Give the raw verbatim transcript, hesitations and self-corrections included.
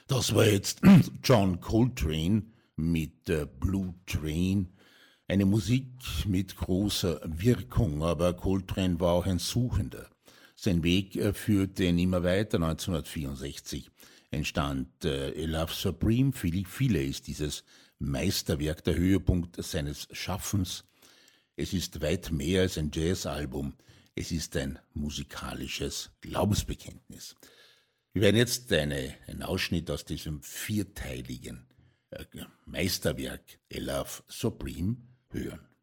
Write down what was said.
Das war jetzt John Coltrane mit äh, Blue Train. Eine Musik mit großer Wirkung, aber Coltrane war auch ein Suchender. Sein Weg äh, führte ihn immer weiter. neunzehnhundertvierundsechzig entstand äh, A Love Supreme. Für viele ist dieses Meisterwerk der Höhepunkt seines Schaffens. Es ist weit mehr als ein Jazzalbum. Es ist ein musikalisches Glaubensbekenntnis. Wir werden jetzt eine, einen Ausschnitt aus diesem vierteiligen äh, Meisterwerk A Love Supreme hören.